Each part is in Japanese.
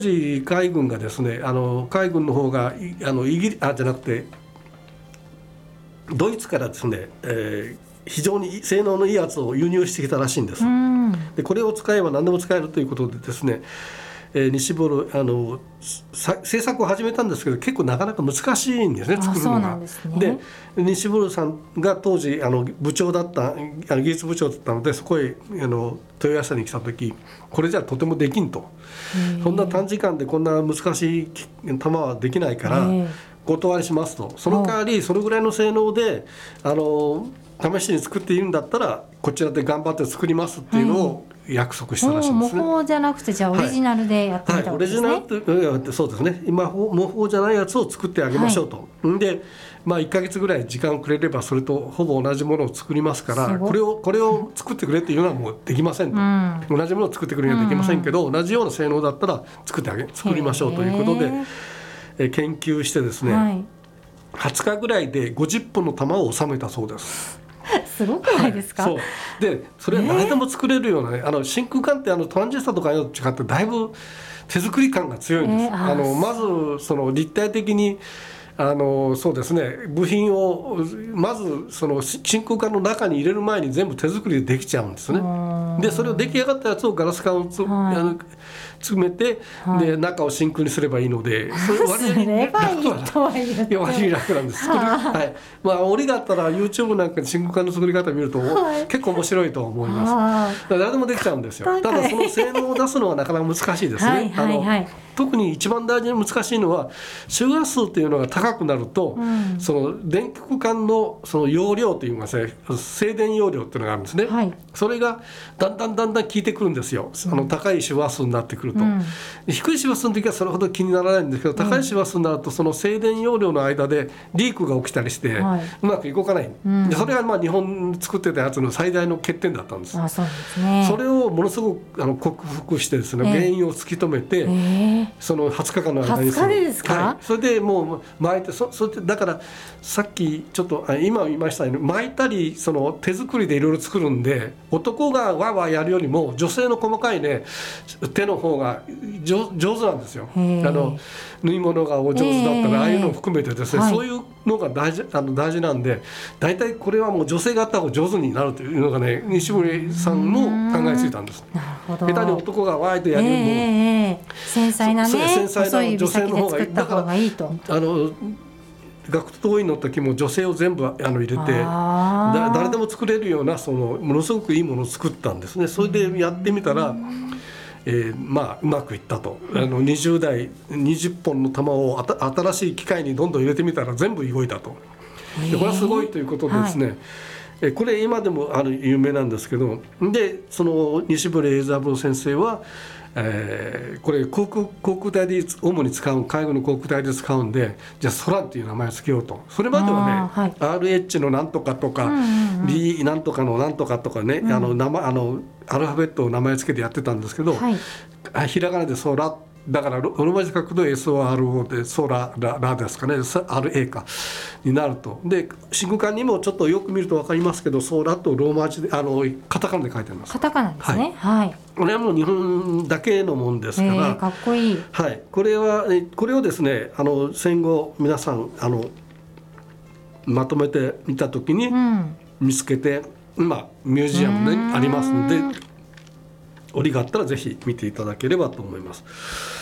時海軍がですね、海軍の方がイギリじゃなくてドイツからですね、非常に性能のいいやつを輸入してきたらしいんです。でこれを使えば何でも使えるということでですね、西ボル制作を始めたんですけど、結構なかなか難しいんですね、作るのが。で西ボルさんが当時部長だった技術部長だったので、そこへ豊橋に来た時、これじゃとてもできんと、そんな短時間でこんな難しい球はできないからお断りしますと。その代わりそれぐらいの性能で試しに作っているんだったらこちらで頑張って作りますっていうのを約束したらしいんですね。 模倣じゃなくて、じゃあオリジナルでやってみたわけですね。 オリジナルってそうですね。今模倣じゃないやつを作ってあげましょうと。で、1ヶ月ぐらい時間をくれればそれとほぼ同じものを作りますから、これを作ってくれっていうのはもうできませんと。同じものを作ってくれにはできませんけど、同じような性能だったら作りましょうということで、研究してですね、20日ぐらいで50本の球を収めたそうです。 すごくないですか？ そうで、それは誰でも作れるようなね、真空管ってトランジスタとかと違ってだいぶ手作り感が強いんです。まずその立体的にそうですね、部品をまずその真空管の中に入れる前に全部手作りでできちゃうんですね。でそれを出来上がったやつをガラス管を詰めて、で中を真空にすればいいので、それ割に楽なんです。折があったら YouTube なんかで真空管の作り方見ると結構面白いと思います。誰でもできちゃうんですよ。ただその性能を出すのはなかなか難しいですね。特に一番大事に難しいのは周波数というのが高くなると、その電極管のその容量といいますね、静電容量っていうのがあるんですね。それがだんだん効いてくるんですよ。高い周波数になってくると、低い周波数の時はそれほど気にならないんですけど、高い周波数になるとその静電容量の間でリークが起きたりして、うまく動かない、でそれが日本作ってたやつの最大の欠点だったんです。それをものすごく克服してですね、原因を突き止めて、その20日間の間に 20日でですか？ それでもう巻いて、それでだからさっきちょっと今言いましたように、巻いたりその手作りでいろいろ作るんで、男がわわやるよりも女性の細かいね手の方が上手なんですよ。縫い物がお上手だったら、ああいうのを含めてですね、そういうのが大事なんで、大体これはもう女性がやった方が上手になるというのがね、西森さんも考えついたんです。下手に男がわーっとやるよりも、 繊細なね、細い指先で作った方がいいと。 学徒員の時も女性を全部入れて、誰でも作れるようなものすごくいいものを作ったんですね。それでやってみたら、うまくいったと。20台20本の弾を新しい機械にどんどん入れてみたら全部動いたと。でこれはすごいということでですね、これ今でも有名なんですけど、でその西堀栄三郎先生は、これ航空隊で主に使う、海軍の航空隊で使うんで、じゃあ空っていう名前を付けようと。それまではね、RH のなんとかとか、B なんとかのなんとかとかね、アルファベットを名前付けてやってたんですけど、ひらがなで空だからローマ字書くと SORO でソララですかね、 RA かになると。で真空管にもちょっとよく見ると分かりますけど、ソラとローマ字でカタカナで書いてあります。 カタカナですね。 これはもう日本だけのもんですから、 かっこいい。 これをですね、戦後皆さんまとめてみた時に見つけて、今ミュージアムにありますので、折があったらぜひ見ていただければと思います。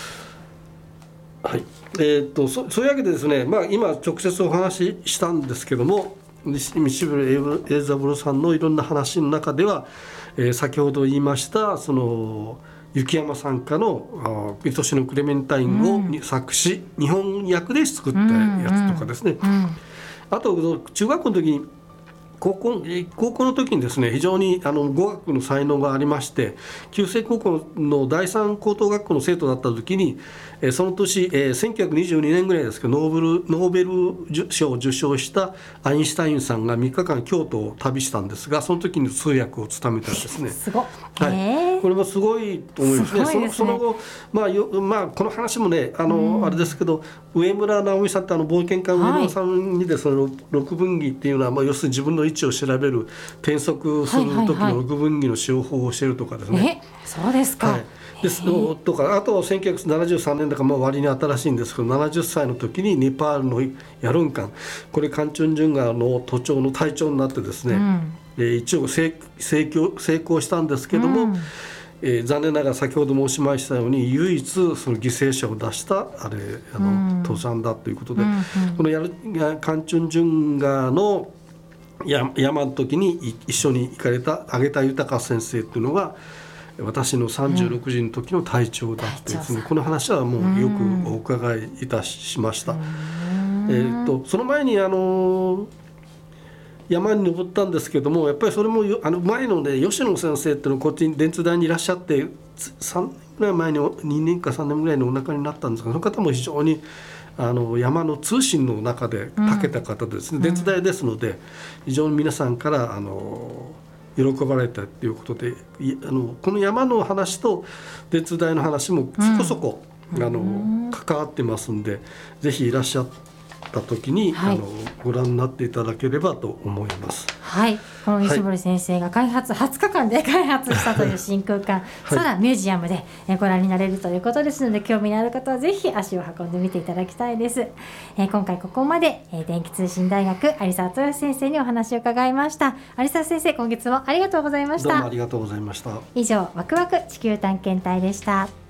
そういうわけでですね、今直接お話ししたんですけども、西堀栄三郎さんのいろんな話の中では、先ほど言いましたその雪山さん家の「愛しのクレメンタイン」を作詞、日本訳で作ったやつとかですね、あと中学校の時に高校の時にですね、非常に語学の才能がありまして、旧制高校の第三高等学校の生徒だった時に、その年、1922年ぐらいですけど、ノーベル賞を受賞したアインシュタインさんが3日間京都を旅したんですが、その時に通訳を務めたんですね。 すごい、 これもすごいと思いますね。その後、この話もね、あれですけど、上村直美さんって冒険家上村さんにその六分岐っていうのは、要するに自分の位置を調べる、転速する時の六分岐の使用法を教えるとかですね。 そうですか。 ですとか、あと1973年だから割に新しいんですけど、70歳の時にネパールのヤルンカン、これカンチュンジュンガの都庁の隊長になってですね、一応成功したんですけども、残念ながら先ほど申しましたように唯一その犠牲者を出した登山だということで、このカンチュンジュンガの山の時に一緒に行かれた揚田豊先生というのが私の36時の時の隊長だってですね、この話はもうよくお伺いいたしました。その前に山に登ったんですけども、やっぱりそれも前のね吉野先生っていうのこっちに電通大にいらっしゃって、3年ぐらい前に2年か3年ぐらいのお腹になったんですが、その方も非常に山の通信の中で長けた方ですね、電通大ですので非常に皆さんから喜ばれたということで、この山の話と電通大の話もそこそこ、関わってますんで、ぜひいらっしゃった時に、ご覧になっていただければと思います。 はい、この西堀先生が20日間で開発したという真空管空ミュージアムでご覧になれるということですので、興味のある方はぜひ足を運んでみていただきたいです。今回ここまで電気通信大学有澤豊先生にお話を伺いました。有澤先生、今月もありがとうございました。 どうもありがとうございました。 以上、ワクワク地球探検隊でした。